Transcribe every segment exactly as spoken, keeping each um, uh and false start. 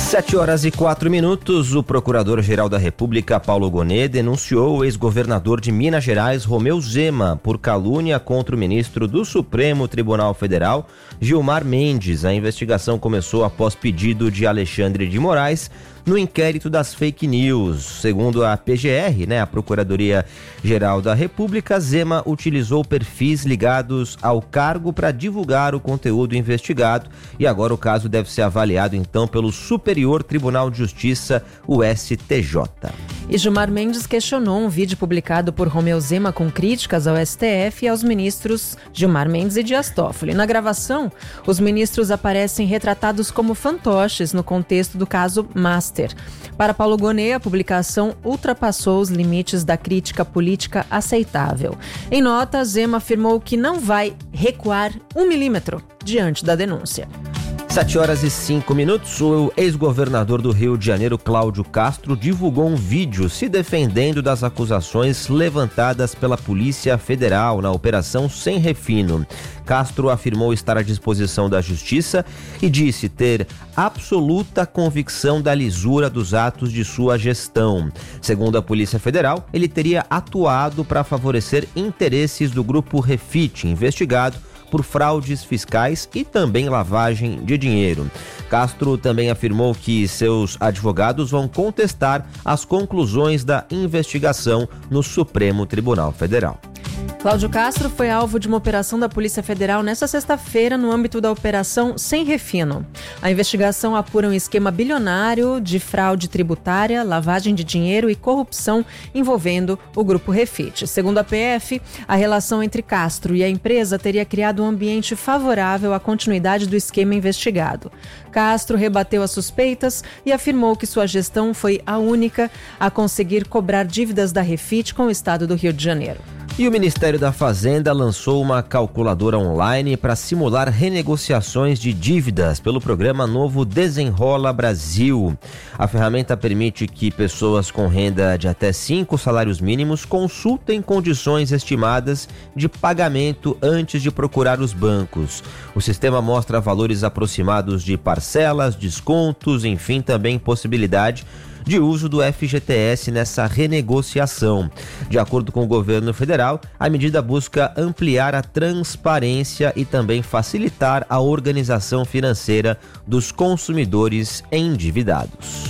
Sete horas e quatro minutos, o Procurador-Geral da República, Paulo Gonet, denunciou o ex-governador de Minas Gerais, Romeu Zema, por calúnia contra o ministro do Supremo Tribunal Federal, Gilmar Mendes. A investigação começou após pedido de Alexandre de Moraes no inquérito das fake news. Segundo a P G R, né, a Procuradoria-Geral da República, Zema utilizou perfis ligados ao cargo para divulgar o conteúdo investigado e agora o caso deve ser avaliado então pelo Superior Tribunal de Justiça, o S T J. E Gilmar Mendes questionou um vídeo publicado por Romeu Zema com críticas ao S T F e aos ministros Gilmar Mendes e Dias Toffoli. Na gravação, os ministros aparecem retratados como fantoches no contexto do caso Master. Para Paulo Gonet, a publicação ultrapassou os limites da crítica política aceitável. Em nota, Zema afirmou que não vai recuar um milímetro diante da denúncia. Sete horas e cinco minutos, o ex-governador do Rio de Janeiro, Cláudio Castro, divulgou um vídeo se defendendo das acusações levantadas pela Polícia Federal na Operação Sem Refino. Castro afirmou estar à disposição da Justiça e disse ter absoluta convicção da lisura dos atos de sua gestão. Segundo a Polícia Federal, ele teria atuado para favorecer interesses do grupo Refit, investigado por fraudes fiscais e também lavagem de dinheiro. Castro também afirmou que seus advogados vão contestar as conclusões da investigação no Supremo Tribunal Federal. Cláudio Castro foi alvo de uma operação da Polícia Federal nesta sexta-feira no âmbito da Operação Sem Refino. A investigação apura um esquema bilionário de fraude tributária, lavagem de dinheiro e corrupção envolvendo o Grupo Refit. Segundo a P F, a relação entre Castro e a empresa teria criado um ambiente favorável à continuidade do esquema investigado. Castro rebateu as suspeitas e afirmou que sua gestão foi a única a conseguir cobrar dívidas da Refit com o estado do Rio de Janeiro. E o Ministério da Fazenda lançou uma calculadora online para simular renegociações de dívidas pelo programa novo Desenrola Brasil. A ferramenta permite que pessoas com renda de até cinco salários mínimos consultem condições estimadas de pagamento antes de procurar os bancos. O sistema mostra valores aproximados de parcelas, descontos, enfim, também possibilidade de uso do F G T S nessa renegociação. De acordo com o governo federal, a medida busca ampliar a transparência e também facilitar a organização financeira dos consumidores endividados.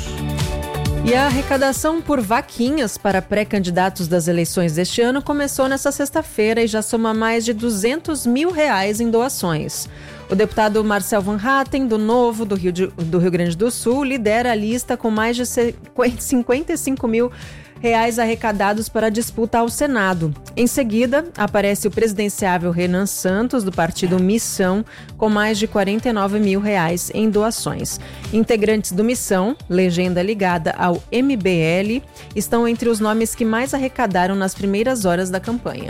E a arrecadação por vaquinhas para pré-candidatos das eleições deste ano começou nesta sexta-feira e já soma mais de duzentos mil reais em doações. O deputado Marcel Van Hatten, do Novo, do Rio, de, do Rio Grande do Sul, lidera a lista com mais de cinquenta e cinco mil reais arrecadados para a disputa ao Senado. Em seguida, aparece o presidenciável Renan Santos, do partido Missão, com mais de quarenta e nove mil reais em doações. Integrantes do Missão, legenda ligada ao M B L, estão entre os nomes que mais arrecadaram nas primeiras horas da campanha.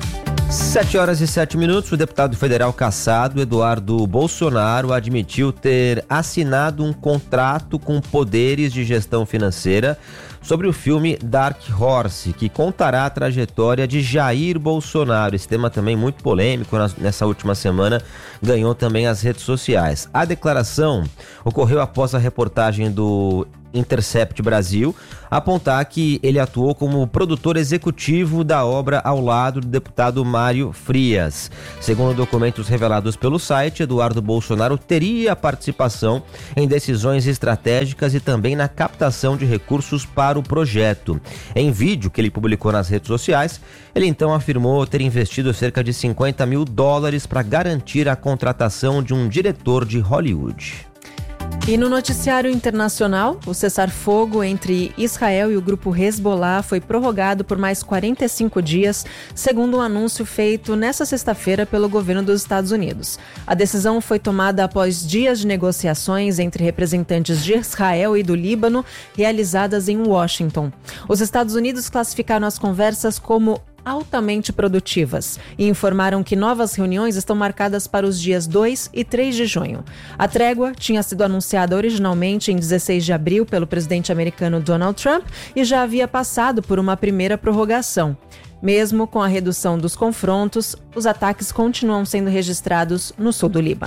Sete horas e sete minutos, o deputado federal cassado Eduardo Bolsonaro admitiu ter assinado um contrato com poderes de gestão financeira sobre o filme Dark Horse, que contará a trajetória de Jair Bolsonaro. Esse tema também muito polêmico, nessa última semana ganhou também as redes sociais. A declaração ocorreu após a reportagem do Intercept Brasil apontar que ele atuou como produtor executivo da obra ao lado do deputado Mário Frias. Segundo documentos revelados pelo site, Eduardo Bolsonaro teria participação em decisões estratégicas e também na captação de recursos para o projeto. Em vídeo que ele publicou nas redes sociais, ele então afirmou ter investido cerca de cinquenta mil dólares para garantir a contratação de um diretor de Hollywood. E no noticiário internacional, o cessar-fogo entre Israel e o grupo Hezbollah foi prorrogado por mais quarenta e cinco dias, segundo um anúncio feito nesta sexta-feira pelo governo dos Estados Unidos. A decisão foi tomada após dias de negociações entre representantes de Israel e do Líbano, realizadas em Washington. Os Estados Unidos classificaram as conversas como altamente produtivas e informaram que novas reuniões estão marcadas para os dias dois e três de junho. A trégua tinha sido anunciada originalmente em dezesseis de abril pelo presidente americano Donald Trump e já havia passado por uma primeira prorrogação. Mesmo com a redução dos confrontos, os ataques continuam sendo registrados no sul do Líbano.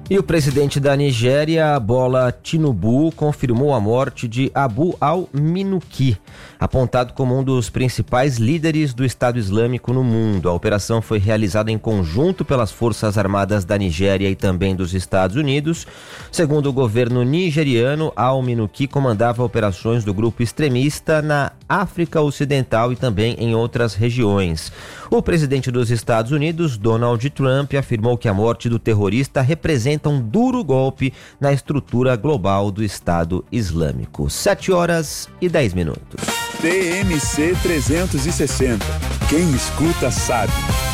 E o presidente da Nigéria, Bola Tinubu, confirmou a morte de Abu al-Minuki, apontado como um dos principais líderes do Estado Islâmico no mundo. A operação foi realizada em conjunto pelas Forças Armadas da Nigéria e também dos Estados Unidos. Segundo o governo nigeriano, al-Minuki comandava operações do grupo extremista na África Ocidental e também em outras regiões. O presidente dos Estados Unidos, Donald Trump, afirmou que a morte do terrorista representa um duro golpe na estrutura global do Estado Islâmico. sete horas e dez minutos. T M C trezentos e sessenta. Quem escuta sabe.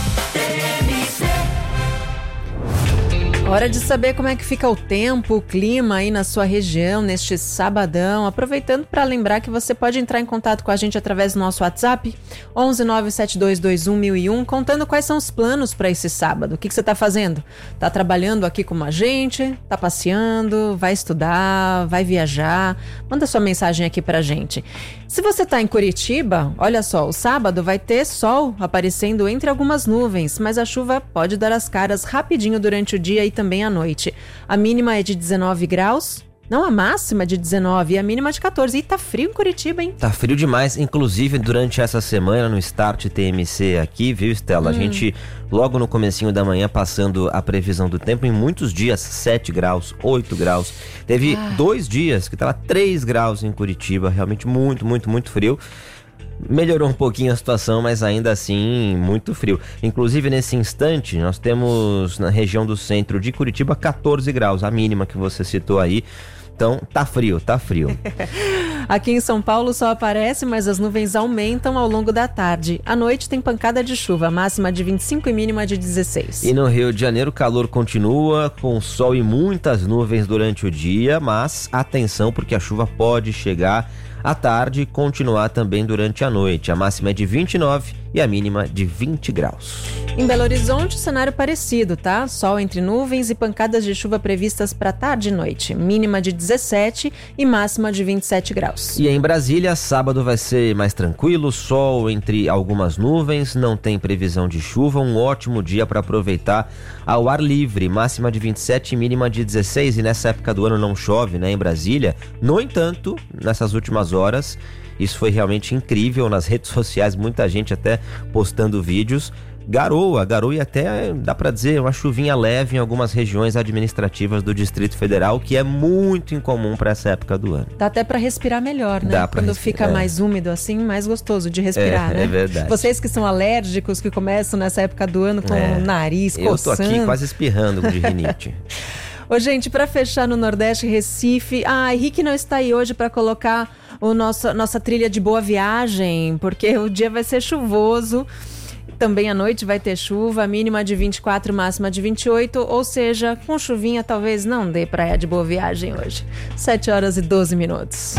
Hora de saber como é que fica o tempo, o clima aí na sua região neste sabadão. Aproveitando para lembrar que você pode entrar em contato com a gente através do nosso WhatsApp onze nove sete dois dois um mil e um, contando quais são os planos para esse sábado. O que, que você está fazendo? Está trabalhando aqui com a gente? Está passeando? Vai estudar? Vai viajar? Manda sua mensagem aqui para a gente. Se você está em Curitiba, olha só, o sábado vai ter sol aparecendo entre algumas nuvens, mas a chuva pode dar as caras rapidinho durante o dia e também à noite. A mínima é de dezenove graus, não, a máxima de dezenove e a mínima de catorze. E tá frio em Curitiba, hein? Tá frio demais, inclusive durante essa semana no Start T M C aqui, viu, Estela? Hum. A gente, logo no comecinho da manhã, passando a previsão do tempo, em muitos dias, sete graus, oito graus. Teve ah. dois dias que tava três graus em Curitiba, realmente muito, muito, muito frio. Melhorou um pouquinho a situação, mas ainda assim muito frio. Inclusive nesse instante nós temos na região do centro de Curitiba catorze graus, a mínima que você citou aí. Então tá frio, tá frio. Aqui em São Paulo o sol aparece, mas as nuvens aumentam ao longo da tarde. À noite tem pancada de chuva, máxima de vinte e cinco e mínima de dezesseis. E no Rio de Janeiro o calor continua, com sol e muitas nuvens durante o dia, mas atenção porque a chuva pode chegar à tarde e continuar também durante a noite. A máxima é de vinte e nove e a mínima de vinte graus. Em Belo Horizonte, cenário parecido, tá? Sol entre nuvens e pancadas de chuva previstas para tarde e noite. Mínima de dezessete e máxima de vinte e sete graus. E em Brasília, sábado vai ser mais tranquilo, sol entre algumas nuvens, não tem previsão de chuva, um ótimo dia para aproveitar ao ar livre. Máxima de vinte e sete e mínima de dezesseis, e nessa época do ano não chove, né, em Brasília. No entanto, nessas últimas horas, isso foi realmente incrível, nas redes sociais muita gente até postando vídeos. Garoa, garoa e até, dá pra dizer, uma chuvinha leve em algumas regiões administrativas do Distrito Federal, que é muito incomum para essa época do ano. Dá até pra respirar melhor, né? Dá pra Quando respirar, fica é. mais úmido assim, mais gostoso de respirar, é, né? É verdade. Vocês que são alérgicos, que começam nessa época do ano com é. o nariz coçando. Eu tô aqui quase espirrando de rinite. Ô, gente, para fechar no Nordeste, Recife, ah, Henrique não está aí hoje para colocar o nosso, nossa trilha de boa viagem, porque o dia vai ser chuvoso. Também à noite vai ter chuva, mínima de vinte e quatro, máxima de vinte e oito, ou seja, com chuvinha talvez não dê praia de boa viagem hoje. sete horas e doze minutos.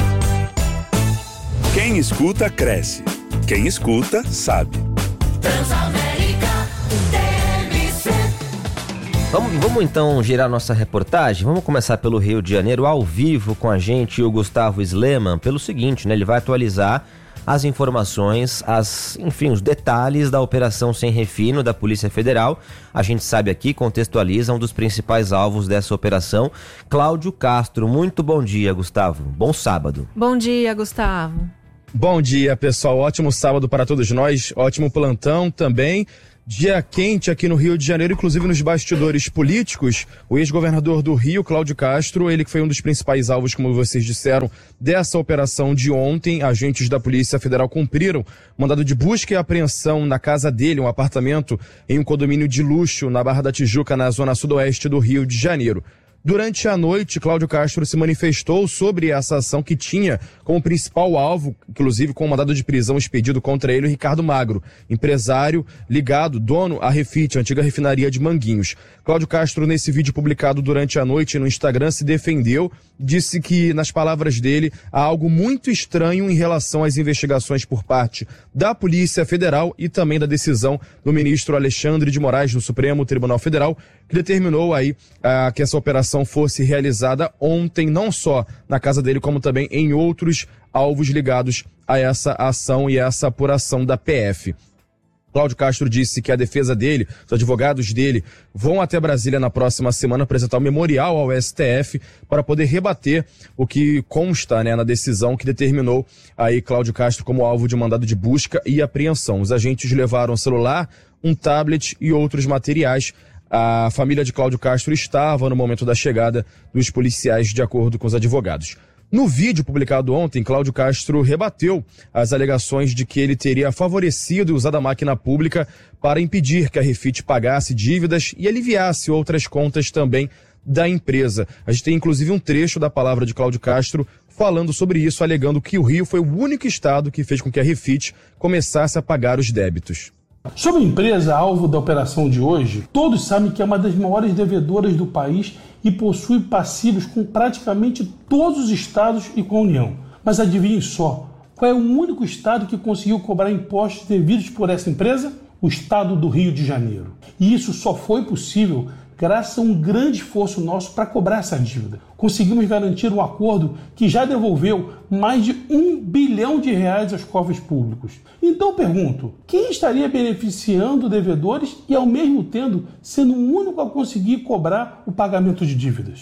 Quem escuta, cresce. Quem escuta, sabe. Vamos, vamos então girar nossa reportagem. Vamos começar pelo Rio de Janeiro, ao vivo com a gente, o Gustavo Sleman, pelo seguinte, né? Ele vai atualizar as informações, as, enfim, os detalhes da Operação Sem Refino da Polícia Federal. A gente sabe aqui, contextualiza um dos principais alvos dessa operação, Cláudio Castro. Muito bom dia, Gustavo. Bom sábado. Bom dia, Gustavo. Bom dia, pessoal. Ótimo sábado para todos nós. Ótimo plantão também. Dia quente aqui no Rio de Janeiro, inclusive nos bastidores políticos. O ex-governador do Rio, Cláudio Castro, ele que foi um dos principais alvos, como vocês disseram, dessa operação de ontem. Agentes da Polícia Federal cumpriram mandado de busca e apreensão na casa dele, um apartamento em um condomínio de luxo na Barra da Tijuca, na zona sudoeste do Rio de Janeiro. Durante a noite, Cláudio Castro se manifestou sobre essa ação que tinha como principal alvo, inclusive com um mandado de prisão expedido contra ele, o Ricardo Magro, empresário ligado, dono à Refit, a antiga refinaria de Manguinhos. Cláudio Castro, nesse vídeo publicado durante a noite no Instagram, se defendeu, disse que, nas palavras dele, há algo muito estranho em relação às investigações por parte da Polícia Federal e também da decisão do ministro Alexandre de Moraes do Supremo Tribunal Federal, que determinou aí ah, que essa operação fosse realizada ontem, não só na casa dele, como também em outros alvos ligados a essa ação e essa apuração da P F. Cláudio Castro disse que a defesa dele, os advogados dele, vão até Brasília na próxima semana apresentar um memorial ao S T F para poder rebater o que consta, né, na decisão que determinou aí Cláudio Castro como alvo de mandado de busca e apreensão. Os agentes levaram um celular, um tablet e outros materiais. A família de Cláudio Castro estava no momento da chegada dos policiais, de acordo com os advogados. No vídeo publicado ontem, Cláudio Castro rebateu as alegações de que ele teria favorecido e usado a máquina pública para impedir que a Refit pagasse dívidas e aliviasse outras contas também da empresa. A gente tem inclusive um trecho da palavra de Cláudio Castro falando sobre isso, alegando que o Rio foi o único estado que fez com que a Refit começasse a pagar os débitos. Sobre a empresa alvo da operação de hoje, todos sabem que é uma das maiores devedoras do país e possui passivos com praticamente todos os estados e com a União. Mas adivinhem só, qual é o único estado que conseguiu cobrar impostos devidos por essa empresa? O estado do Rio de Janeiro. E isso só foi possível graças a um grande esforço nosso para cobrar essa dívida. Conseguimos garantir um acordo que já devolveu mais de um bilhão de reais aos cofres públicos. Então eu pergunto, quem estaria beneficiando devedores e ao mesmo tempo sendo o único a conseguir cobrar o pagamento de dívidas?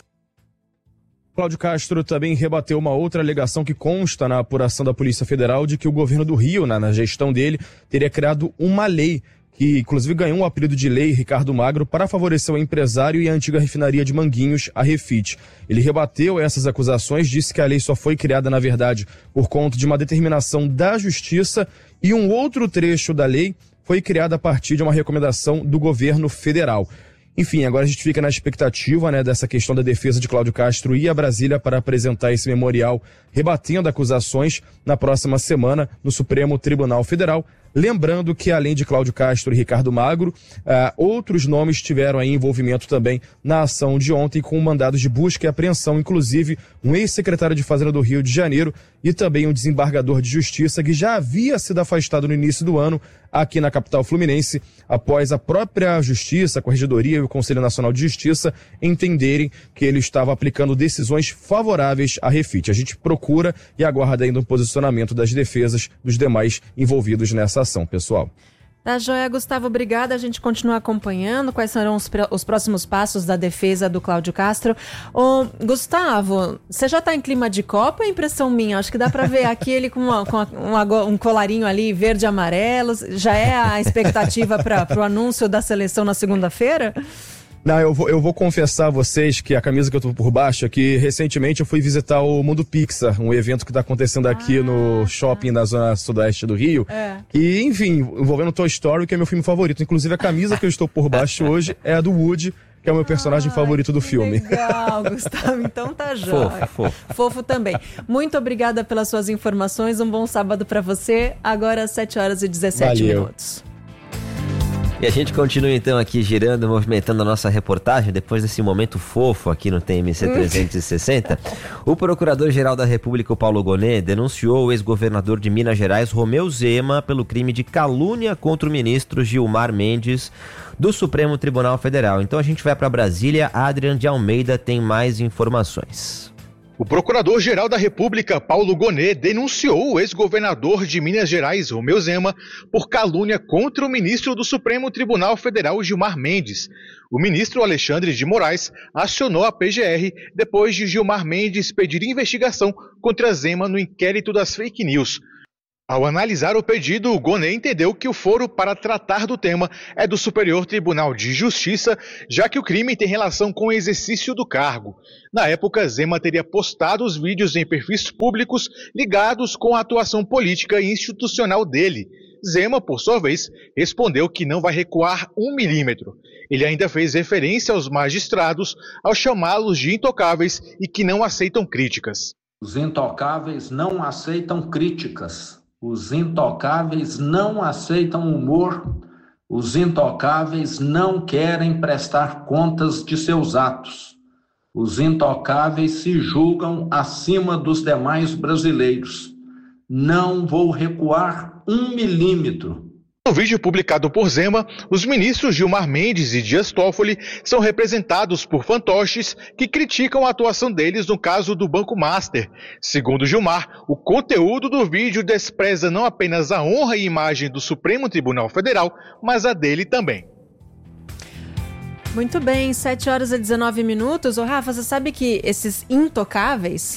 Cláudio Castro também rebateu uma outra alegação que consta na apuração da Polícia Federal de que o governo do Rio, na, na gestão dele, teria criado uma lei que inclusive ganhou um apelido de Lei Ricardo Magro para favorecer o empresário e a antiga refinaria de Manguinhos, a Refit. Ele rebateu essas acusações, disse que a lei só foi criada, na verdade, por conta de uma determinação da Justiça e um outro trecho da lei foi criado a partir de uma recomendação do governo federal. Enfim, agora a gente fica na expectativa, né, dessa questão da defesa de Cláudio Castro ir a Brasília para apresentar esse memorial rebatendo acusações na próxima semana no Supremo Tribunal Federal. Lembrando que, além de Cláudio Castro e Ricardo Magro, uh, outros nomes tiveram aí envolvimento também na ação de ontem com mandados de busca e apreensão, inclusive um ex-secretário de Fazenda do Rio de Janeiro e também um desembargador de Justiça que já havia sido afastado no início do ano aqui na capital fluminense, após a própria Justiça, a Corregedoria e o Conselho Nacional de Justiça entenderem que ele estava aplicando decisões favoráveis à Refit. A gente procura e aguarda ainda um posicionamento das defesas dos demais envolvidos nessa ação, pessoal. Tá joia, Gustavo, obrigada. A gente continua acompanhando quais serão os, os próximos passos da defesa do Cláudio Castro. Ô, Gustavo, você já tá em clima de Copa? É impressão minha. Acho que dá para ver aqui ele com, uma, com uma, um colarinho ali verde e amarelo. Já é a expectativa para o anúncio da seleção na segunda-feira? Não, eu vou, eu vou confessar a vocês que a camisa que eu tô por baixo é que recentemente eu fui visitar o Mundo Pixar, um evento que tá acontecendo aqui ah, no shopping é. da zona sudoeste do Rio. É. E, enfim, envolvendo Toy Story, que é meu filme favorito. Inclusive, a camisa que eu estou por baixo hoje é a do Woody, que é o meu personagem ah, favorito do filme. Legal, Gustavo. Então tá jóia. Fofo, fofo. Fofo também. Muito obrigada pelas suas informações. Um bom sábado para você. Agora, sete horas e dezessete Valeu. minutos. E a gente continua então aqui girando, movimentando a nossa reportagem, depois desse momento fofo aqui no T M C trezentos e sessenta. O Procurador-Geral da República, Paulo Gonet, denunciou o ex-governador de Minas Gerais, Romeu Zema, pelo crime de calúnia contra o ministro Gilmar Mendes, do Supremo Tribunal Federal. Então a gente vai para Brasília, Adrian de Almeida tem mais informações. O Procurador-Geral da República, Paulo Gonet, denunciou o ex-governador de Minas Gerais, Romeu Zema, por calúnia contra o ministro do Supremo Tribunal Federal, Gilmar Mendes. O ministro Alexandre de Moraes acionou a P G R depois de Gilmar Mendes pedir investigação contra Zema no inquérito das fake news. Ao analisar o pedido, o Gonet entendeu que o foro para tratar do tema é do Superior Tribunal de Justiça, já que o crime tem relação com o exercício do cargo. Na época, Zema teria postado os vídeos em perfis públicos ligados com a atuação política e institucional dele. Zema, por sua vez, respondeu que não vai recuar um milímetro. Ele ainda fez referência aos magistrados ao chamá-los de intocáveis e que não aceitam críticas. Os intocáveis não aceitam críticas. Os intocáveis não aceitam humor, os intocáveis não querem prestar contas de seus atos. Os intocáveis se julgam acima dos demais brasileiros. Não vou recuar um milímetro. No vídeo publicado por Zema, os ministros Gilmar Mendes e Dias Toffoli são representados por fantoches que criticam a atuação deles no caso do Banco Master. Segundo Gilmar, o conteúdo do vídeo despreza não apenas a honra e imagem do Supremo Tribunal Federal, mas a dele também. Muito bem, sete horas e dezenove minutos. Ô Rafa, você sabe que esses intocáveis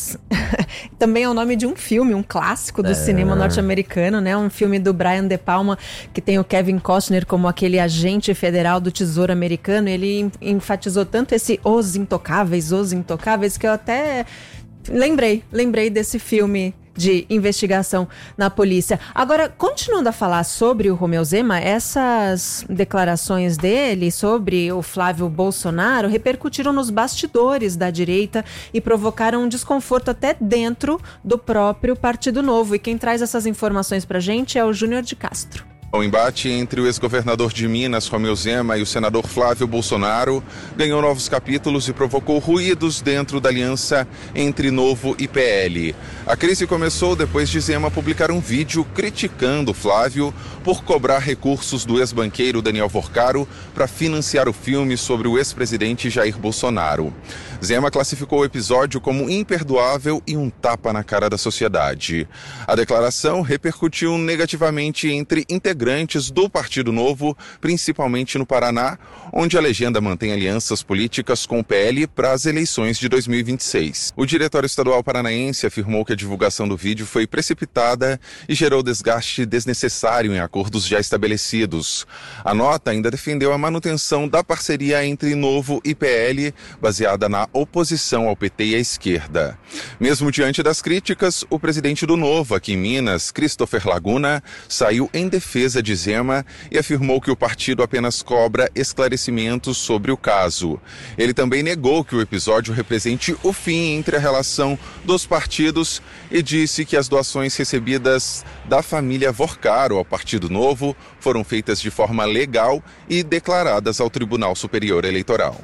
também é o nome de um filme, um clássico do é. cinema norte-americano, né? Um filme do Brian De Palma, que tem o Kevin Costner como aquele agente federal do Tesouro Americano. Ele enfatizou tanto esse Os Intocáveis, Os Intocáveis, que eu até lembrei, lembrei desse filme de investigação na polícia. Agora, continuando a falar sobre o Romeu Zema, essas declarações dele sobre o Flávio Bolsonaro repercutiram nos bastidores da direita e provocaram um desconforto até dentro do próprio Partido Novo. E quem traz essas informações pra gente é o Júnior de Castro. O embate entre o ex-governador de Minas, Romeu Zema, e o senador Flávio Bolsonaro ganhou novos capítulos e provocou ruídos dentro da aliança entre Novo e P L. A crise começou depois de Zema publicar um vídeo criticando Flávio por cobrar recursos do ex-banqueiro Daniel Vorcaro para financiar o filme sobre o ex-presidente Jair Bolsonaro. Zema classificou o episódio como imperdoável e um tapa na cara da sociedade. A declaração repercutiu negativamente entre integrantes do Partido Novo, principalmente no Paraná, onde a legenda mantém alianças políticas com o P L para as eleições de dois mil e vinte e seis. O Diretório Estadual Paranaense afirmou que a divulgação do vídeo foi precipitada e gerou desgaste desnecessário em acordos já estabelecidos. A nota ainda defendeu a manutenção da parceria entre Novo e P L, baseada na oposição ao P T e à esquerda. Mesmo diante das críticas, o presidente do Novo, aqui em Minas, Christopher Laguna, saiu em defesa de Zema e afirmou que o partido apenas cobra esclarecimentos sobre o caso. Ele também negou que o episódio represente o fim entre a relação dos partidos e disse que as doações recebidas da família Vorcaro ao Partido Novo foram feitas de forma legal e declaradas ao Tribunal Superior Eleitoral.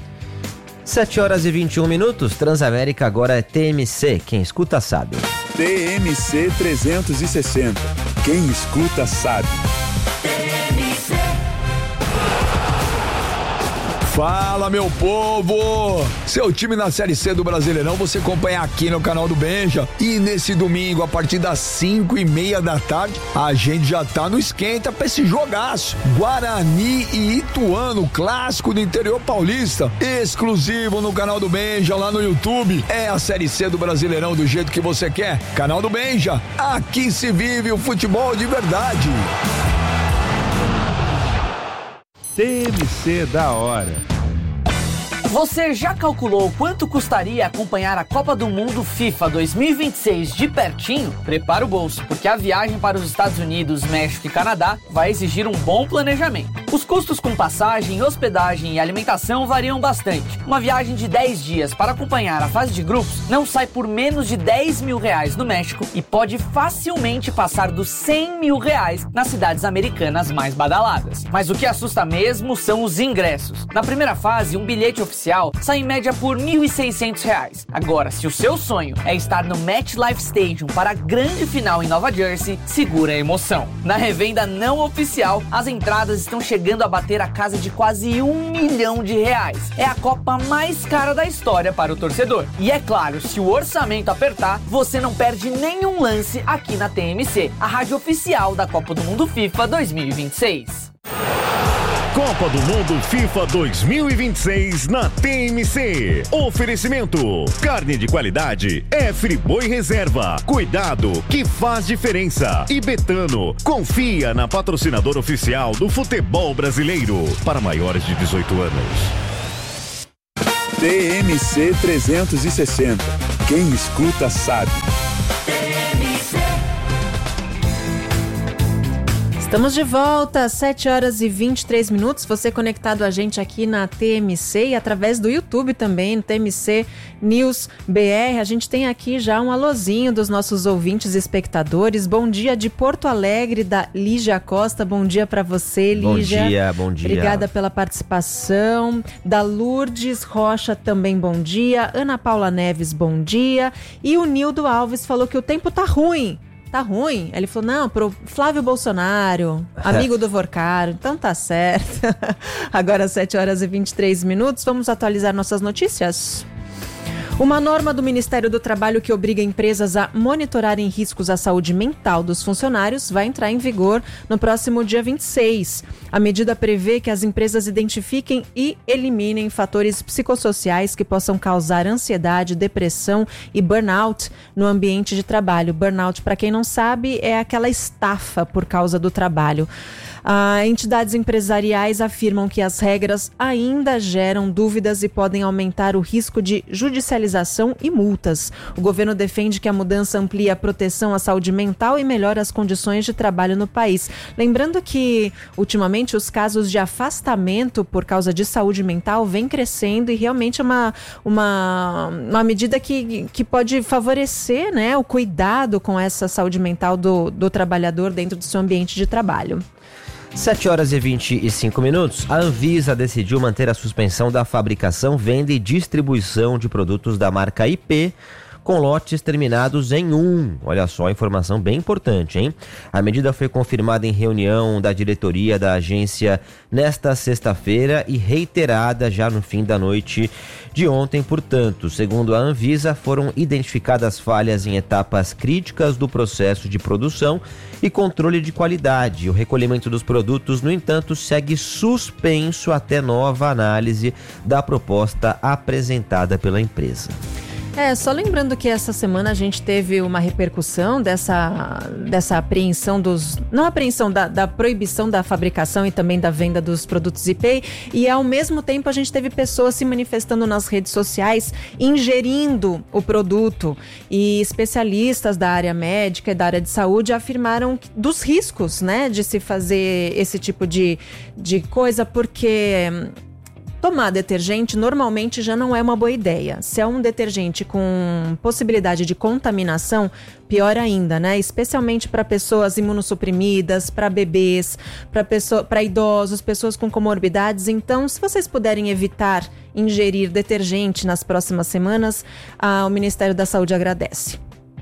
sete horas e vinte e um minutos, Transamérica agora é T M C, quem escuta sabe. T M C trezentos e sessenta, quem escuta sabe. Fala, meu povo! Seu time na Série C do Brasileirão você acompanha aqui no canal do Benja. E nesse domingo, a partir das cinco e meia da tarde, a gente já tá no esquenta pra esse jogaço. Guarani e Ituano, clássico do interior paulista, exclusivo no canal do Benja, lá no YouTube. É a Série C do Brasileirão do jeito que você quer. Canal do Benja, aqui se vive o futebol de verdade. T M C da hora. Você já calculou quanto custaria acompanhar a Copa do Mundo FIFA dois mil e vinte e seis de pertinho? Prepara o bolso, porque a viagem para os Estados Unidos, México e Canadá vai exigir um bom planejamento. Os custos com passagem, hospedagem e alimentação variam bastante. Uma viagem de dez dias para acompanhar a fase de grupos não sai por menos de dez mil reais no México e pode facilmente passar dos cem mil reais nas cidades americanas mais badaladas. Mas o que assusta mesmo são os ingressos. Na primeira fase, um bilhete oficial sai em média por mil e seiscentos reais. Agora, se o seu sonho é estar no MetLife Stadium para a grande final em Nova Jersey, segura a emoção. Na revenda não oficial, as entradas estão chegando a bater a casa de quase um milhão de reais. É a Copa mais cara da história para o torcedor. E é claro, se o orçamento apertar, você não perde nenhum lance aqui na T M C, a rádio oficial da Copa do Mundo FIFA dois mil e vinte e seis. Copa do Mundo FIFA dois mil e vinte e seis na T M C. Oferecimento: carne de qualidade é Friboi Reserva. Cuidado que faz diferença. E Betano, confia na patrocinadora oficial do futebol brasileiro. Para maiores de dezoito anos. T M C trezentos e sessenta, quem escuta sabe. Estamos de volta, sete horas e vinte e três minutos, você conectado a gente aqui na T M C e através do YouTube também, no T M C News B R. A gente tem aqui já um alôzinho dos nossos ouvintes e espectadores. Bom dia de Porto Alegre, da Lígia Costa. Bom dia para você, Lígia. Bom dia, bom dia. Obrigada pela participação. Da Lourdes Rocha também, bom dia. Ana Paula Neves, bom dia. E o Nildo Alves falou que o tempo tá ruim. tá ruim. Ele falou, não, pro Flávio Bolsonaro, amigo do Vorcaro, então tá certo. Agora sete horas e vinte e três minutos, vamos atualizar nossas notícias? Uma norma do Ministério do Trabalho que obriga empresas a monitorarem riscos à saúde mental dos funcionários vai entrar em vigor no próximo dia vinte e seis. A medida prevê que as empresas identifiquem e eliminem fatores psicossociais que possam causar ansiedade, depressão e burnout no ambiente de trabalho. Burnout, para quem não sabe, é aquela estafa por causa do trabalho. Ah, entidades empresariais afirmam que as regras ainda geram dúvidas e podem aumentar o risco de judicialização e multas. O governo defende que a mudança amplia a proteção à saúde mental e melhora as condições de trabalho no país. Lembrando que, ultimamente, os casos de afastamento por causa de saúde mental vêm crescendo e realmente é uma, uma, uma medida que, que pode favorecer, né, o cuidado com essa saúde mental do, do trabalhador dentro do seu ambiente de trabalho. sete horas e vinte e cinco minutos, a Anvisa decidiu manter a suspensão da fabricação, venda e distribuição de produtos da marca I P com lotes terminados em um. Olha só, informação bem importante, hein? A medida foi confirmada em reunião da diretoria da agência nesta sexta-feira e reiterada já no fim da noite de ontem. Portanto, segundo a Anvisa, foram identificadas falhas em etapas críticas do processo de produção e controle de qualidade. O recolhimento dos produtos, no entanto, segue suspenso até nova análise da proposta apresentada pela empresa. É, só lembrando que essa semana a gente teve uma repercussão dessa, dessa apreensão dos... Não apreensão, da, da proibição da fabricação e também da venda dos produtos I P, e ao mesmo tempo a gente teve pessoas se manifestando nas redes sociais, ingerindo o produto, e especialistas da área médica e da área de saúde afirmaram dos riscos, né, de se fazer esse tipo de, de coisa, porque... Tomar detergente normalmente já não é uma boa ideia. Se é um detergente com possibilidade de contaminação, pior ainda, né? Especialmente para pessoas imunossuprimidas, para bebês, para pessoa, para idosos, pessoas com comorbidades. Então, se vocês puderem evitar ingerir detergente nas próximas semanas, ah, o Ministério da Saúde agradece.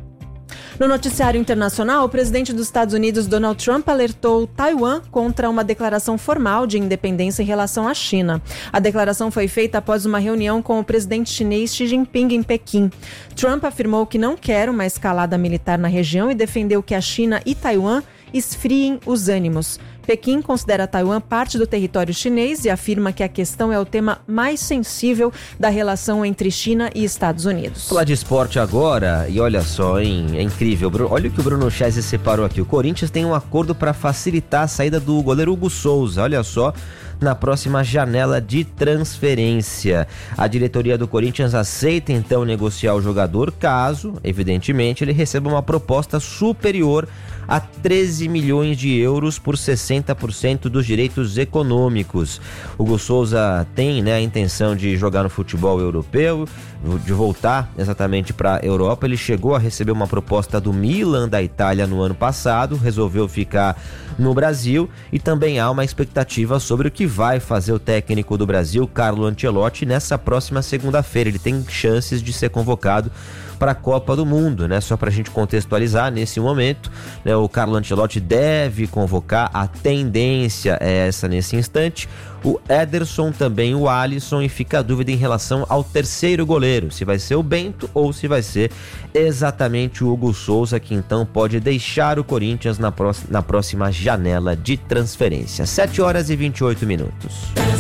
No noticiário internacional, o presidente dos Estados Unidos, Donald Trump, alertou Taiwan contra uma declaração formal de independência em relação à China. A declaração foi feita após uma reunião com o presidente chinês Xi Jinping em Pequim. Trump afirmou que não quer uma escalada militar na região e defendeu que a China e Taiwan esfriem os ânimos. Pequim considera Taiwan parte do território chinês e afirma que a questão é o tema mais sensível da relação entre China e Estados Unidos. Falar de esporte agora, e olha só, hein, é incrível. Olha o que o Bruno Chese separou aqui. O Corinthians tem um acordo para facilitar a saída do goleiro Hugo Souza. Olha só, na próxima janela de transferência. A diretoria do Corinthians aceita então negociar o jogador caso, evidentemente, ele receba uma proposta superior a treze milhões de euros por sessenta por cento dos direitos econômicos. Hugo Souza tem, né, a intenção de jogar no futebol europeu, de voltar exatamente para a Europa. Ele chegou a receber uma proposta do Milan da Itália no ano passado, resolveu ficar no Brasil e também há uma expectativa sobre o que vai fazer o técnico do Brasil, Carlo Ancelotti, nessa próxima segunda-feira. Ele tem chances de ser convocado para a Copa do Mundo, né? Só para a gente contextualizar, nesse momento, né, o Carlo Ancelotti deve convocar, a tendência é essa nesse instante, o Ederson, também o Alisson, e fica a dúvida em relação ao terceiro goleiro, se vai ser o Bento ou se vai ser exatamente o Hugo Souza, que então pode deixar o Corinthians na próxima, na próxima janela de transferência. sete horas e vinte e oito minutos.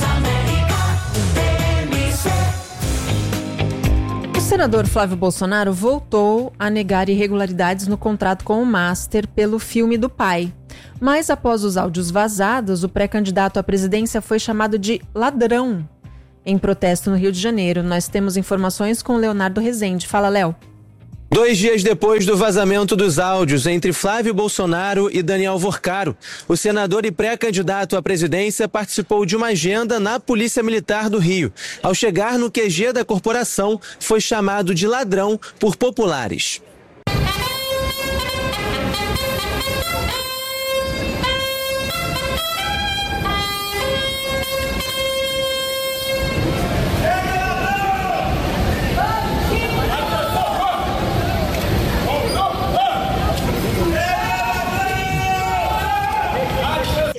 O senador Flávio Bolsonaro voltou a negar irregularidades no contrato com o Master pelo filme do pai. Mas após os áudios vazados, o pré-candidato à presidência foi chamado de ladrão em protesto no Rio de Janeiro. Nós temos informações com o Leonardo Rezende. Fala, Léo. Dois dias depois do vazamento dos áudios entre Flávio Bolsonaro e Daniel Vorcaro, o senador e pré-candidato à presidência participou de uma agenda na Polícia Militar do Rio. Ao chegar no Q G da corporação, foi chamado de ladrão por populares.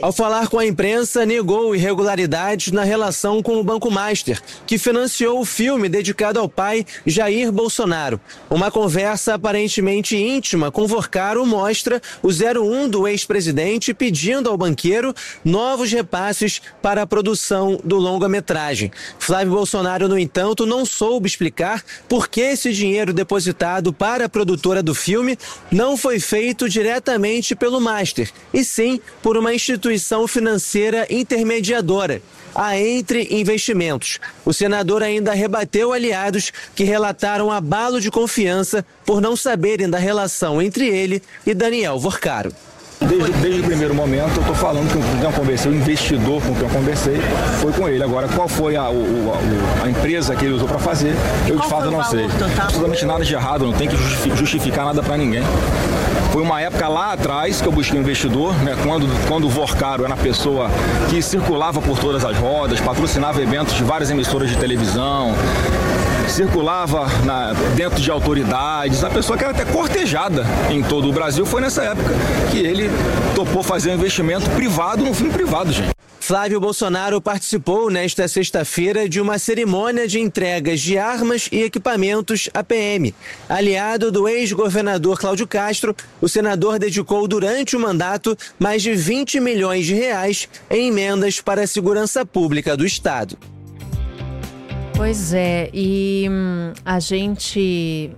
Ao falar com a imprensa, negou irregularidades na relação com o Banco Master, que financiou o filme dedicado ao pai Jair Bolsonaro. Uma conversa aparentemente íntima com Vorcaro mostra o zero um do ex-presidente pedindo ao banqueiro novos repasses para a produção do longa-metragem. Flávio Bolsonaro, no entanto, não soube explicar por que esse dinheiro depositado para a produtora do filme não foi feito diretamente pelo Master, e sim por uma instituição financeira intermediadora, a Entre Investimentos. O senador ainda rebateu aliados que relataram abalo de confiança por não saberem da relação entre ele e Daniel Vorcaro. Desde, desde o primeiro momento, eu estou falando que com quem eu conversei, o investidor com quem eu conversei, foi com ele. Agora, qual foi a, o, a, a empresa que ele usou para fazer, eu de fato não sei. Absolutamente nada de errado, não tem que justificar nada para ninguém. Foi uma época lá atrás que eu busquei um investidor, né, quando, quando o Vorcaro era a pessoa que circulava por todas as rodas, patrocinava eventos de várias emissoras de televisão, circulava na, dentro de autoridades, a pessoa que era até cortejada em todo o Brasil. Foi nessa época que ele topou fazer um investimento privado no filme privado, gente. Flávio Bolsonaro participou nesta sexta-feira de uma cerimônia de entregas de armas e equipamentos à P M. Aliado do ex-governador Cláudio Castro, o senador dedicou durante o mandato mais de vinte milhões de reais em emendas para a segurança pública do Estado. Pois é, e hum, a gente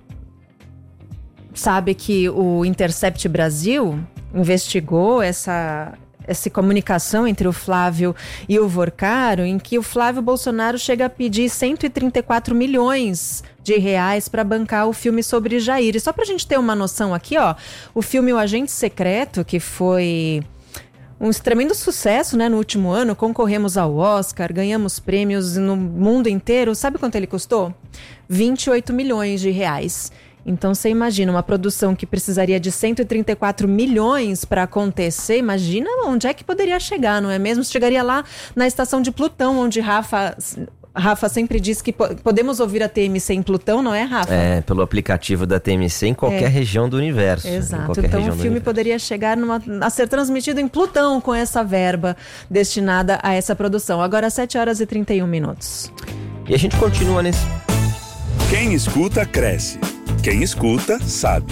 sabe que o Intercept Brasil investigou essa, essa comunicação entre o Flávio e o Vorcaro, em que o Flávio Bolsonaro chega a pedir cento e trinta e quatro milhões de reais para bancar o filme sobre Jair. E só para a gente ter uma noção aqui, ó, o filme O Agente Secreto, que foi um tremendo sucesso, né, no último ano, concorremos ao Oscar, ganhamos prêmios no mundo inteiro. Sabe quanto ele custou? vinte e oito milhões de reais. Então você imagina, uma produção que precisaria de cento e trinta e quatro milhões para acontecer, imagina onde é que poderia chegar, não é mesmo? Chegaria lá na estação de Plutão, onde Rafa... Rafa sempre diz que po- podemos ouvir a T M C em Plutão, não é, Rafa? É, pelo aplicativo da T M C em qualquer é. região do universo. Exato, então o filme poderia chegar numa, a ser transmitido em Plutão com essa verba destinada a essa produção. Agora sete horas e trinta e um minutos. E a gente continua nesse... Quem escuta, cresce. Quem escuta, sabe.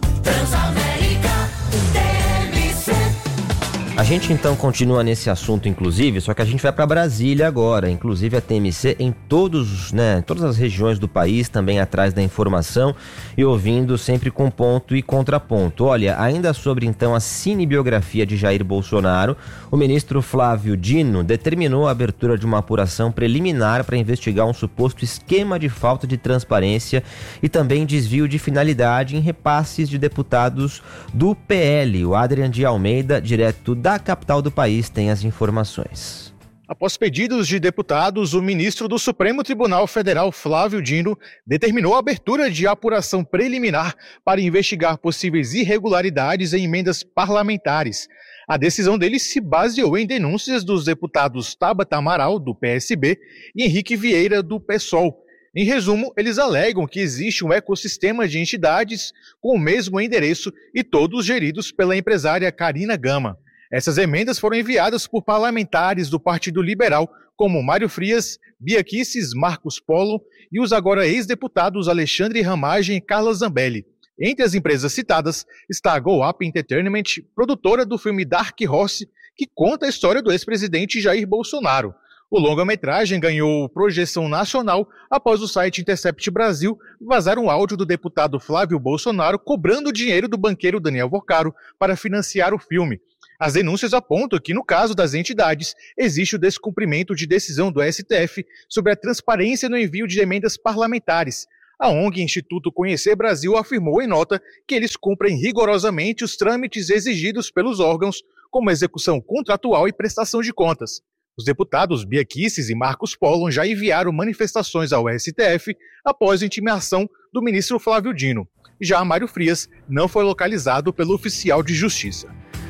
A gente então continua nesse assunto, inclusive, só que a gente vai para Brasília agora, inclusive a T M C em todos, né, todas as regiões do país, também atrás da informação e ouvindo sempre com ponto e contraponto. Olha, ainda sobre então a cinebiografia de Jair Bolsonaro, o ministro Flávio Dino determinou a abertura de uma apuração preliminar para investigar um suposto esquema de falta de transparência e também desvio de finalidade em repasses de deputados do P L. O Adrian de Almeida, direto da capital do país, tem as informações. Após pedidos de deputados, o ministro do Supremo Tribunal Federal, Flávio Dino, determinou a abertura de apuração preliminar para investigar possíveis irregularidades em emendas parlamentares. A decisão dele se baseou em denúncias dos deputados Tabata Amaral, do P S B, e Henrique Vieira, do PSOL. Em resumo, eles alegam que existe um ecossistema de entidades com o mesmo endereço e todos geridos pela empresária Karina Gama. Essas emendas foram enviadas por parlamentares do Partido Liberal, como Mário Frias, Bia Kicis, Marcos Polo e os agora ex-deputados Alexandre Ramagem e Carla Zambelli. Entre as empresas citadas está a Go Up Entertainment, produtora do filme Dark Horse, que conta a história do ex-presidente Jair Bolsonaro. O longa-metragem ganhou projeção nacional após o site Intercept Brasil vazar um áudio do deputado Flávio Bolsonaro cobrando dinheiro do banqueiro Daniel Vorcaro para financiar o filme. As denúncias apontam que, no caso das entidades, existe o descumprimento de decisão do S T F sobre a transparência no envio de emendas parlamentares. A O N G Instituto Conhecer Brasil afirmou em nota que eles cumprem rigorosamente os trâmites exigidos pelos órgãos, como execução contratual e prestação de contas. Os deputados Bia Kicis e Marcos Polo já enviaram manifestações ao S T F após a intimação do ministro Flávio Dino. Já Mário Frias não foi localizado pelo oficial de justiça.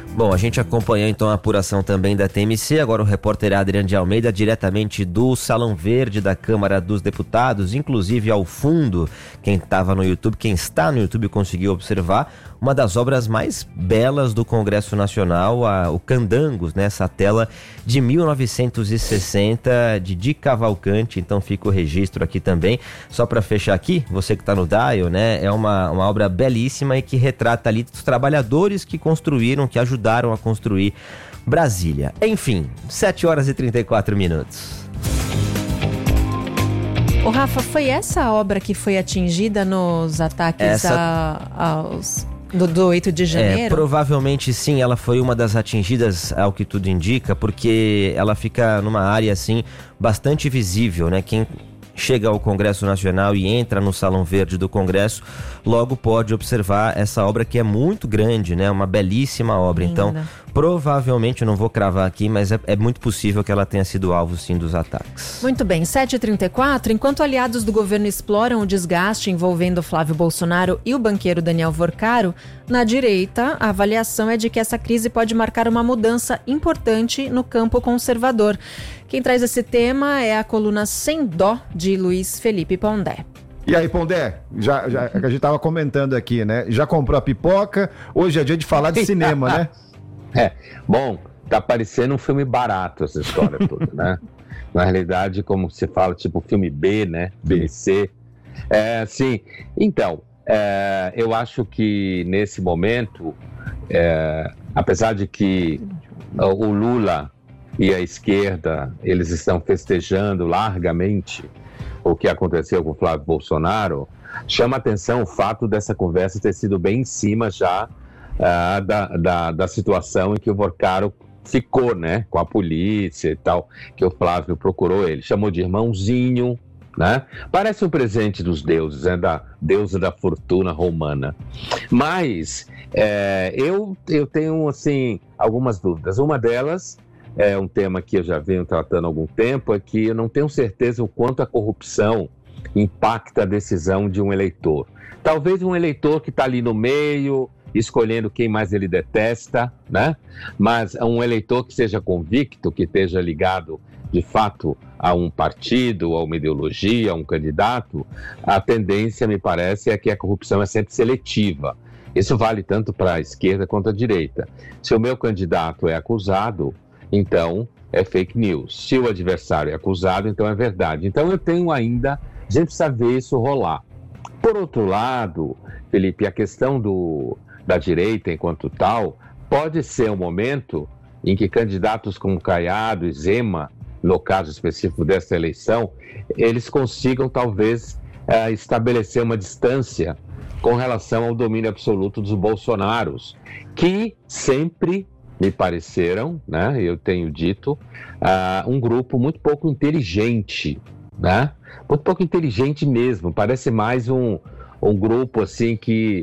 Bom, a gente acompanhou então a apuração também da T M C, agora o repórter Adriano de Almeida, diretamente do Salão Verde da Câmara dos Deputados, inclusive ao fundo, quem estava no YouTube, quem está no YouTube conseguiu observar, uma das obras mais belas do Congresso Nacional, a, o Candangos, né, essa tela de mil novecentos e sessenta, de Di Cavalcanti, então fica o registro aqui também. Só para fechar aqui, você que está no Dial, né, é uma, uma obra belíssima e que retrata ali os trabalhadores que construíram, que ajudaram a construir Brasília. Enfim, sete horas e trinta e quatro minutos. Ô Rafa, foi essa obra que foi atingida nos ataques essa... a, aos... Do, do oito de janeiro? É, provavelmente sim, ela foi uma das atingidas, ao que tudo indica, porque ela fica numa área assim bastante visível, né? Quem chega ao Congresso Nacional e entra no Salão Verde do Congresso, logo pode observar essa obra que é muito grande, né? Uma belíssima obra. Linda. Então, provavelmente, eu não vou cravar aqui, mas é, é muito possível que ela tenha sido alvo, sim, dos ataques. Muito bem, sete e trinta e quatro, enquanto aliados do governo exploram o desgaste envolvendo Flávio Bolsonaro e o banqueiro Daniel Vorcaro, na direita, a avaliação é de que essa crise pode marcar uma mudança importante no campo conservador. Quem traz esse tema é a coluna Sem Dó, de Luiz Felipe Pondé. E aí, Pondé, já, já, a gente estava comentando aqui, né? Já comprou a pipoca? Hoje é dia de falar de cinema, né? É, bom, tá parecendo um filme barato essa história toda, né? Na realidade, como se fala, tipo filme B, né? Filme C. É, sim, então, é, eu acho que nesse momento, é, apesar de que o Lula e a esquerda, eles estão festejando largamente o que aconteceu com o Flávio Bolsonaro, chama atenção o fato dessa conversa ter sido bem em cima já uh, da, da, da situação em que o Vorcaro ficou, né, com a polícia e tal, que o Flávio procurou ele, chamou de irmãozinho, né? Parece um presente dos deuses, né, da deusa da fortuna romana. Mas é, eu, eu tenho, assim, algumas dúvidas. Uma delas é um tema que eu já venho tratando há algum tempo, é que eu não tenho certeza o quanto a corrupção impacta a decisão de um eleitor. Talvez um eleitor que está ali no meio, escolhendo quem mais ele detesta, né? Mas um eleitor que seja convicto, que esteja ligado de fato a um partido, a uma ideologia, a um candidato, a tendência, me parece, é que a corrupção é sempre seletiva. Isso vale tanto para a esquerda quanto a direita. Se o meu candidato é acusado, então é fake news. Se o adversário é acusado, então é verdade. Então eu tenho ainda, a gente precisa ver isso rolar. Por outro lado, Felipe, a questão do, da direita enquanto tal, pode ser um momento em que candidatos como Caiado e Zema, no caso específico dessa eleição, eles consigam talvez é, estabelecer uma distância com relação ao domínio absoluto dos Bolsonaros, que sempre me pareceram, né, eu tenho dito, uh, um grupo muito pouco inteligente, né? Muito pouco inteligente mesmo, parece mais um, um grupo assim que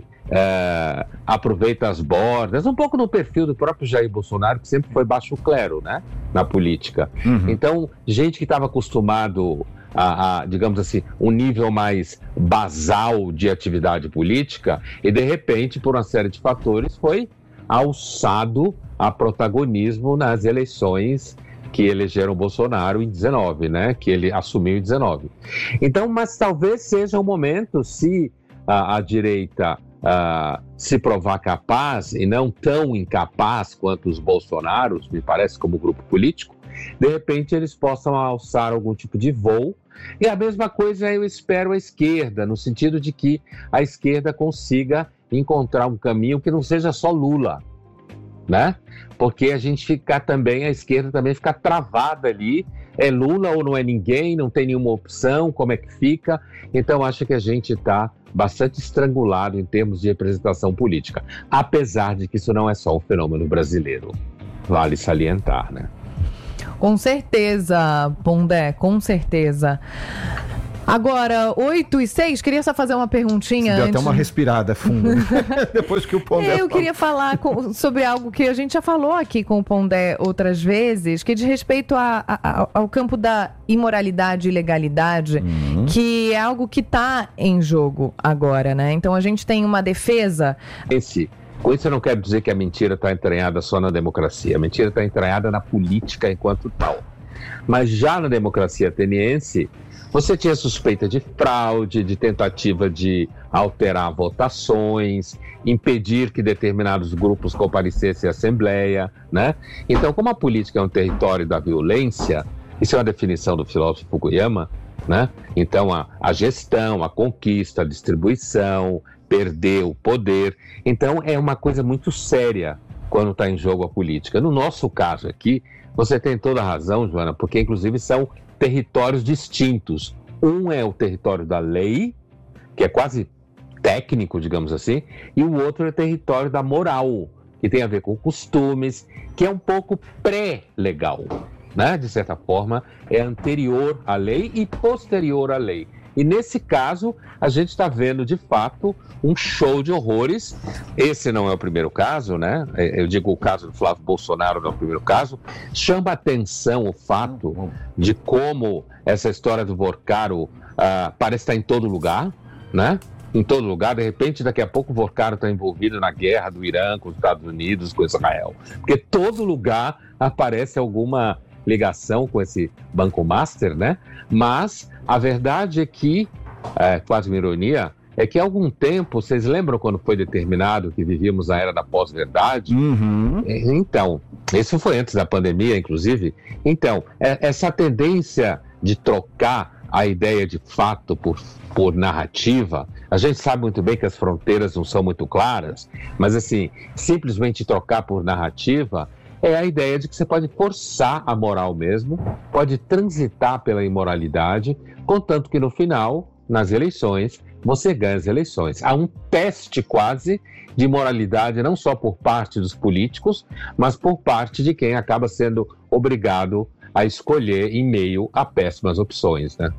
uh, aproveita as bordas, um pouco no perfil do próprio Jair Bolsonaro, que sempre foi baixo clero, né, na política. Uhum. Então, gente que estava acostumado a, a, digamos assim, um nível mais basal de atividade política e, de repente, por uma série de fatores, foi alçado a protagonismo nas eleições que elegeram o Bolsonaro em dezenove, né? Que ele assumiu em dezenove. Então, mas talvez seja um momento, se a, a direita a, se provar capaz, e não tão incapaz quanto os Bolsonaros, me parece, como grupo político, de repente eles possam alçar algum tipo de voo. E a mesma coisa eu espero a esquerda, no sentido de que a esquerda consiga encontrar um caminho que não seja só Lula, né? Porque a gente fica também, a esquerda também fica travada ali, é Lula ou não é ninguém, não tem nenhuma opção, como é que fica? Então acho que a gente está bastante estrangulado em termos de representação política, apesar de que isso não é só um fenômeno brasileiro, vale salientar, né? Com certeza, Pondé, com certeza. Agora, oito e seis, queria só fazer uma perguntinha Deu antes. até uma respirada funda. Depois que o Pondé Eu falou. queria falar com, sobre algo que a gente já falou aqui com o Pondé outras vezes, que diz respeito a, a, ao campo da imoralidade e ilegalidade, uhum. que é algo que está em jogo agora, né? Então a gente tem uma defesa... Esse Com isso eu não quero dizer que a mentira está entranhada só na democracia, a mentira está entranhada na política enquanto tal. Mas já na democracia ateniense, você tinha suspeita de fraude, de tentativa de alterar votações, impedir que determinados grupos comparecessem à Assembleia, né? Então, como a política é um território da violência, isso é uma definição do filósofo Fukuyama, né? Então, a, a gestão, a conquista, a distribuição, perder o poder. Então, é uma coisa muito séria quando está em jogo a política. No nosso caso aqui, você tem toda a razão, Joana, porque inclusive são territórios distintos. Um é o território da lei, que é quase técnico, digamos assim, e o outro é o território da moral, que tem a ver com costumes, que é um pouco pré-legal, né? De certa forma, é anterior à lei e posterior à lei. E nesse caso, a gente está vendo, de fato, um show de horrores. Esse não é o primeiro caso, né? Eu digo o caso do Flávio Bolsonaro não é o primeiro caso. Chama atenção o fato de como essa história do Vorcaro uh, parece estar em todo lugar, né? Em todo lugar, de repente, daqui a pouco o Vorcaro está envolvido na guerra do Irã com os Estados Unidos, com Israel. Porque todo lugar aparece alguma ligação com esse Banco Master, né? Mas a verdade é que, é, quase uma ironia, é que há algum tempo, vocês lembram quando foi determinado que vivíamos a era da pós-verdade? Uhum. Então, isso foi antes da pandemia, inclusive. Então, é, essa tendência de trocar a ideia de fato por, por narrativa, a gente sabe muito bem que as fronteiras não são muito claras, mas assim, simplesmente trocar por narrativa é a ideia de que você pode forçar a moral mesmo, pode transitar pela imoralidade, contanto que no final, nas eleições, você ganha as eleições. Há um teste quase de moralidade, não só por parte dos políticos, mas por parte de quem acaba sendo obrigado a escolher em meio a péssimas opções, né?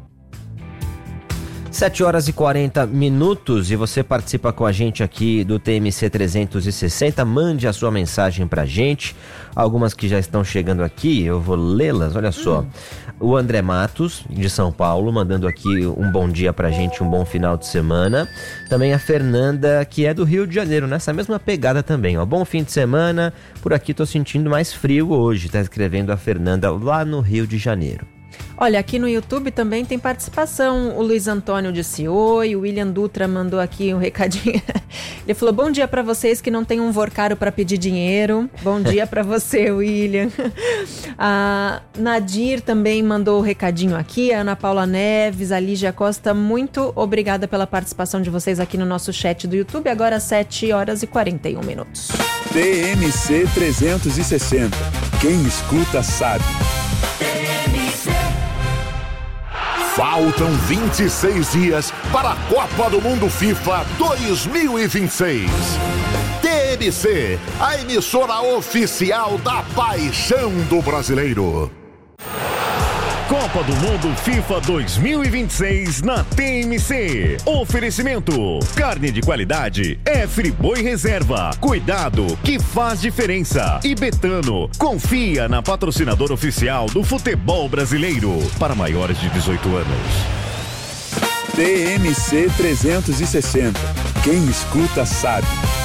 sete horas e quarenta minutos e você participa com a gente aqui do T M C trezentos e sessenta. Mande a sua mensagem pra gente. Algumas que já estão chegando aqui, eu vou lê-las. Olha só. Hum. O André Matos, de São Paulo, mandando aqui um bom dia pra gente, um bom final de semana. Também a Fernanda, que é do Rio de Janeiro, nessa mesma pegada também, ó. Bom fim de semana. Por aqui tô sentindo mais frio hoje, tá escrevendo a Fernanda lá no Rio de Janeiro. Olha, aqui no YouTube também tem participação. O Luiz Antônio disse oi, o William Dutra mandou aqui um recadinho. Ele falou, bom dia pra vocês que não tem um Vorcaro pra pedir dinheiro. Bom dia pra você, William. A Nadir também mandou o um recadinho aqui. A Ana Paula Neves, a Lígia Costa, muito obrigada pela participação de vocês aqui no nosso chat do YouTube. Agora sete horas e quarenta e um minutos. T M C trezentos e sessenta. Quem escuta sabe. Faltam vinte e seis dias para a Copa do Mundo FIFA dois mil e vinte e seis. T M C, a emissora oficial da paixão do brasileiro. Copa do Mundo FIFA dois mil e vinte e seis na T M C. Oferecimento: carne de qualidade é Friboi Reserva. Cuidado que faz diferença. E Betano, confia na patrocinadora oficial do futebol brasileiro. Para maiores de dezoito anos. T M C trezentos e sessenta. Quem escuta sabe.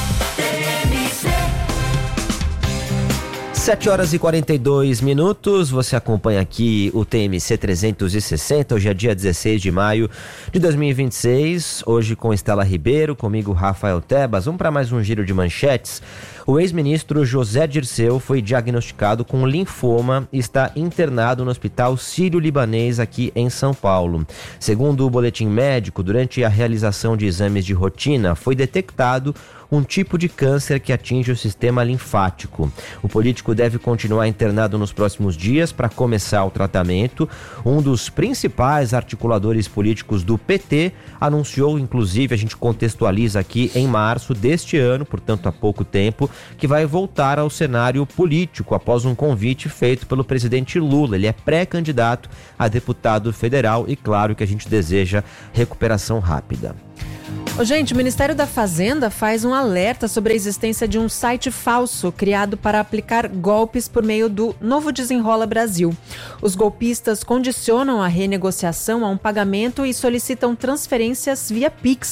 sete horas e quarenta e dois minutos, você acompanha aqui o T M C trezentos e sessenta, hoje é dia dezesseis de maio de dois mil e vinte e seis, hoje com Estela Ribeiro, comigo Rafael Tebas. Vamos para mais um giro de manchetes. O ex-ministro José Dirceu foi diagnosticado com linfoma e está internado no Hospital Sírio-Libanês aqui em São Paulo. Segundo o boletim médico, durante a realização de exames de rotina, foi detectado um tipo de câncer que atinge o sistema linfático. O político deve continuar internado nos próximos dias para começar o tratamento. Um dos principais articuladores políticos do P T anunciou, inclusive, a gente contextualiza aqui, em março deste ano, portanto há pouco tempo, que vai voltar ao cenário político após um convite feito pelo presidente Lula. Ele é pré-candidato a deputado federal e claro que a gente deseja recuperação rápida. Ô, gente, o Ministério da Fazenda faz um alerta sobre a existência de um site falso criado para aplicar golpes por meio do Novo Desenrola Brasil. Os golpistas condicionam a renegociação a um pagamento e solicitam transferências via Pix.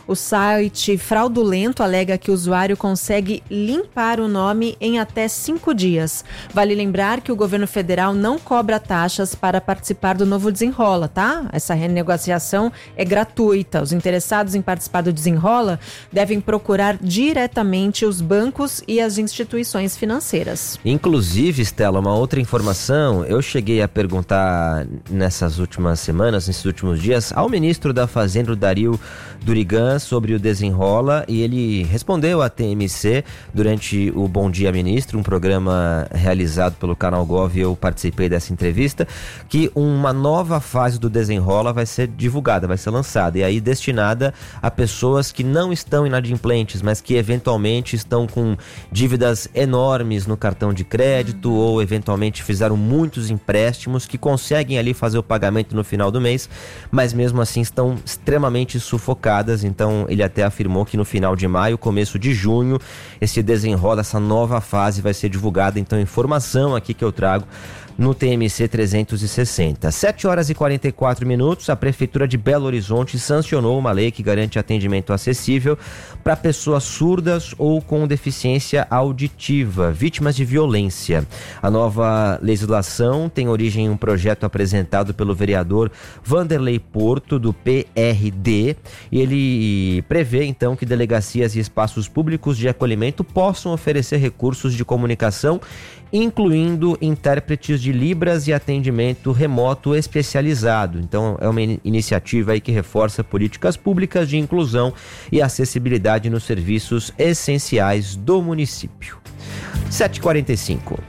O site fraudulento alega que o usuário consegue limpar o nome em até cinco dias. Vale lembrar que o governo federal não cobra taxas para participar do novo Desenrola, tá? Essa renegociação é gratuita. Os interessados em participar do Desenrola devem procurar diretamente os bancos e as instituições financeiras. Inclusive, Stella, uma outra informação, eu cheguei a perguntar nessas últimas semanas, nesses últimos dias, ao ministro da Fazenda, Dario Durigan, sobre o Desenrola, e ele respondeu à T M C durante o Bom Dia Ministro, um programa realizado pelo Canal Gov, e eu participei dessa entrevista, que uma nova fase do Desenrola vai ser divulgada, vai ser lançada, e aí destinada a pessoas que não estão inadimplentes, mas que eventualmente estão com dívidas enormes no cartão de crédito, ou eventualmente fizeram muitos empréstimos, que conseguem ali fazer o pagamento no final do mês, mas mesmo assim estão extremamente sufocadas. Então ele até afirmou que no final de maio, começo de junho, esse Desenrola, essa nova fase vai ser divulgada. Então, informação aqui que eu trago no T M C trezentos e sessenta. sete horas e quarenta e quatro minutos, a Prefeitura de Belo Horizonte sancionou uma lei que garante atendimento acessível para pessoas surdas ou com deficiência auditiva, vítimas de violência. A nova legislação tem origem em um projeto apresentado pelo vereador Vanderlei Porto, do P R D, e ele prevê, então, que delegacias e espaços públicos de acolhimento possam oferecer recursos de comunicação, incluindo intérpretes de Libras e atendimento remoto especializado. Então, é uma iniciativa aí que reforça políticas públicas de inclusão e acessibilidade nos serviços essenciais do município. sete e quarenta e cinco.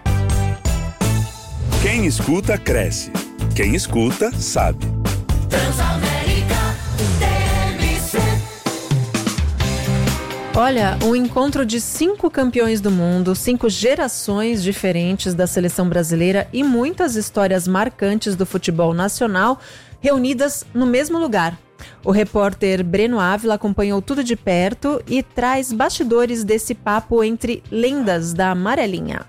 Quem escuta, cresce. Quem escuta, sabe. Olha, um encontro de cinco campeões do mundo, cinco gerações diferentes da seleção brasileira e muitas histórias marcantes do futebol nacional reunidas no mesmo lugar. O repórter Breno Ávila acompanhou tudo de perto e traz bastidores desse papo entre lendas da amarelinha.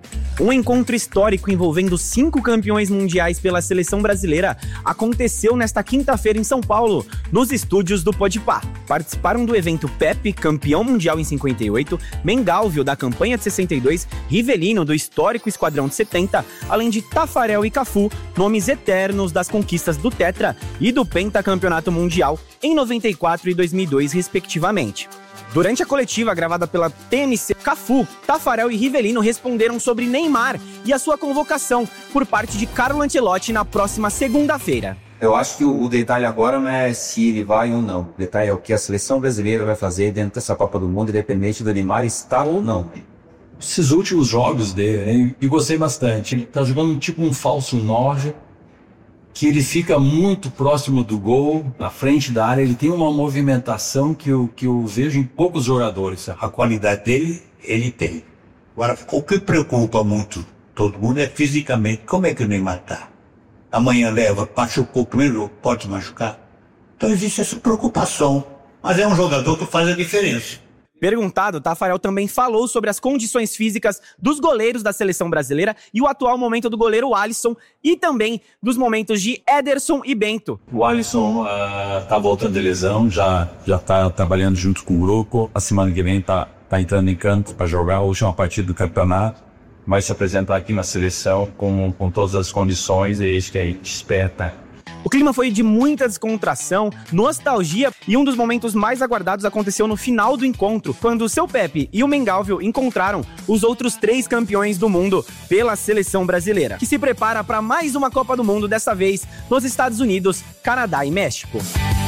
Um encontro histórico envolvendo cinco campeões mundiais pela seleção brasileira aconteceu nesta quinta-feira em São Paulo, nos estúdios do Podpah. Participaram do evento Pepe, campeão mundial em cinquenta e oito, Mengalvio, da campanha de sessenta e dois, Rivelino, do histórico esquadrão de setenta, além de Tafarel e Cafu, nomes eternos das conquistas do Tetra e do Pentacampeonato Mundial em noventa e quatro e dois mil e dois, respectivamente. Durante a coletiva gravada pela T M C, Cafu, Tafarel e Rivelino responderam sobre Neymar e a sua convocação por parte de Carlo Ancelotti na próxima segunda-feira. Eu acho que o detalhe agora não é se ele vai ou não. O detalhe é o que a seleção brasileira vai fazer dentro dessa Copa do Mundo, independente do Neymar estar ou não. Esses últimos jogos dele, hein, e gostei bastante. Ele tá jogando tipo um falso nove, que ele fica muito próximo do gol, na frente da área. Ele tem uma movimentação que eu, que eu vejo em poucos jogadores. A qualidade dele, ele tem. Agora, o que preocupa muito todo mundo é fisicamente. Como é que o Neymar tá? Amanhã leva, machucou o primeiro jogo, pode machucar. Então existe essa preocupação. Mas é um jogador que faz a diferença. Perguntado, Tafarel também falou sobre as condições físicas dos goleiros da seleção brasileira e o atual momento do goleiro Alisson e também dos momentos de Ederson e Bento. O Alisson uh, tá voltando de lesão, já, já tá trabalhando junto com o grupo. A semana que vem tá, tá entrando em campo para jogar a última partida do campeonato. Vai se apresentar aqui na seleção com, com todas as condições, e é isso que a gente espera. O clima foi de muita descontração, nostalgia, e um dos momentos mais aguardados aconteceu no final do encontro, quando o seu Pepe e o Mengalvio encontraram os outros três campeões do mundo pela seleção brasileira, que se prepara para mais uma Copa do Mundo, dessa vez nos Estados Unidos, Canadá e México.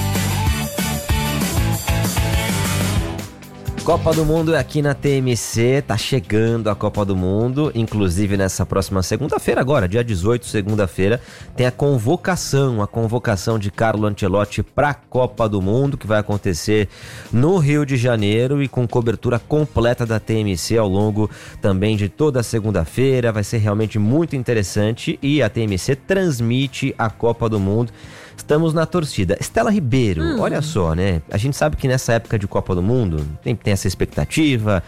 Copa do Mundo é aqui na T M C, tá chegando a Copa do Mundo, inclusive nessa próxima segunda-feira agora, dia dezoito, segunda-feira, tem a convocação, a convocação de Carlo Ancelotti para a Copa do Mundo, que vai acontecer no Rio de Janeiro e com cobertura completa da T M C ao longo também de toda a segunda-feira. Vai ser realmente muito interessante e a T M C transmite a Copa do Mundo. Estamos na torcida. Stella Ribeiro, hum. olha só, né? A gente sabe que nessa época de Copa do Mundo tem, tem essa expectativa,